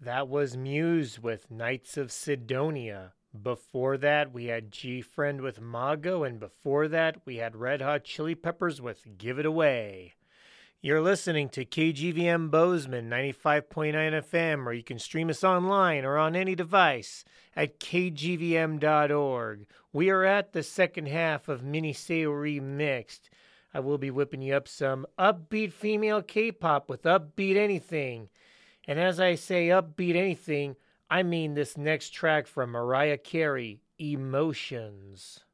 That was Muse with Knights of Sidonia. Before that, we had G-Friend with Mago, and before that, we had Red Hot Chili Peppers with Give It Away. You're listening to KGVM Bozeman 95.9 FM, or you can stream us online or on any device at kgvm.org. We are at the second half of Mini Seo Remixed. I will be whipping you up some upbeat female K-pop with Upbeat Anything. And as I say Upbeat Anything, I mean this next track from Mariah Carey, Emotions.